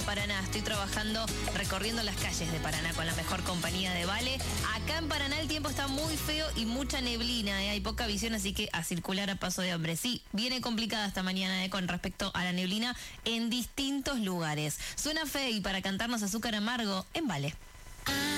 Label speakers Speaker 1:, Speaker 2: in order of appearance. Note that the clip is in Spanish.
Speaker 1: Paraná. Estoy trabajando recorriendo las calles de Paraná con la mejor compañía de Vale. Acá en Paraná el tiempo está muy feo y mucha neblina, hay poca visión, así que a circular a paso de hombre. Sí, viene complicada esta mañana con respecto a la neblina en distintos lugares. Suena Fey para cantarnos Azúcar Amargo en Vale.